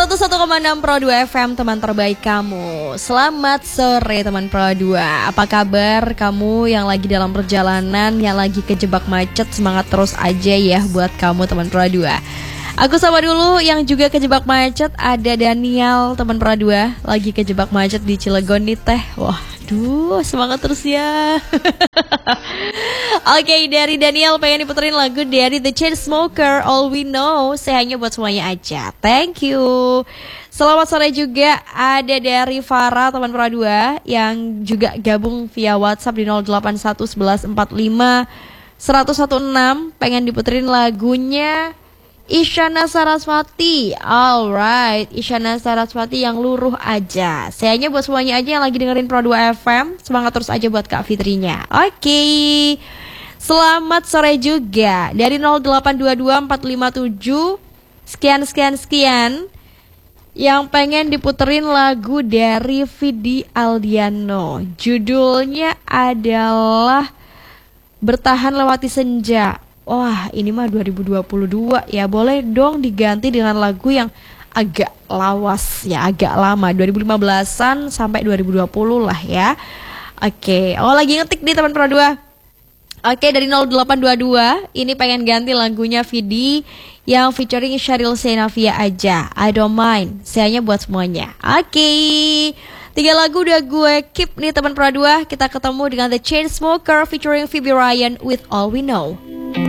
101,6 Pro 2 FM, teman terbaik kamu. Selamat sore teman Pro 2. Apa kabar kamu yang lagi dalam perjalanan, yang lagi kejebak macet? Semangat terus aja ya buat kamu teman Pro 2. Aku sama dulu yang juga kejebak macet. Ada Daniel teman Pro 2, lagi kejebak macet di Cilegon nih teh. Wah, aduh, semangat terus ya. Oke, dari Daniel pengen diputerin lagu dari The Chainsmokers, All We Know. Saya hanya buat semuanya aja. Thank you. Selamat sore juga ada dari Farah teman Pro 2 yang juga gabung via WhatsApp di 081 11 45 1016. Pengen diputerin lagunya Isyana Sarasvati. Alright, Isyana Sarasvati yang luruh aja. Saya hanya buat semuanya aja yang lagi dengerin Pro 2 FM. Semangat terus aja buat Kak Fitrinya. Oke. Selamat sore juga dari 0822 457 sekian yang pengen diputerin lagu dari Vidi Aldiano. Judulnya adalah Bertahan Lewati Senja. Wah, ini mah 2022 ya. Boleh dong diganti dengan lagu yang agak lawas ya, agak lama, 2015-an sampai 2020 lah ya. Oke, lagi ngetik nih teman Pro 2. Oke, dari 0822 ini pengen ganti lagunya Vidi yang featuring Sheryl Sheinafia aja, I Don't Mind. Sayangnya buat semuanya. Oke, 3 lagu udah gue keep nih teman Pro 2. Kita ketemu dengan The Chainsmokers featuring Phoebe Ryan with All We Know.